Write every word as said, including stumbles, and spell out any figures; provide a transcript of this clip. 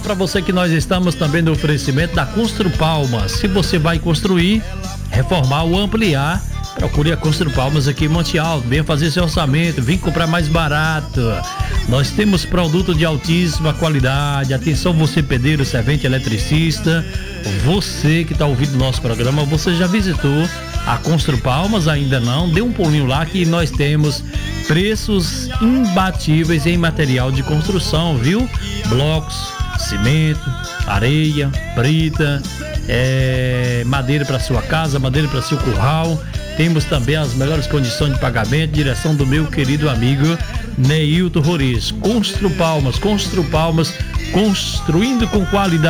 para você que nós estamos também no oferecimento da Constru Palmas. Se você vai construir, reformar ou ampliar, procure a Constru Palmas aqui em Monte Alto. Venha fazer seu orçamento, vem comprar mais barato. Nós temos produto de altíssima qualidade. Atenção, você pedreiro, servente, eletricista, você que está ouvindo o nosso programa, você já visitou a Constru Palmas? Ainda não? Dê um pulinho lá que nós temos preços imbatíveis em material de construção, viu? Blocos, cimento, areia, brita, é, madeira para sua casa, madeira para seu curral. Temos também as melhores condições de pagamento, direção do meu querido amigo Neilton Roriz. Constru Palmas, Constru Palmas, construindo com qualidade.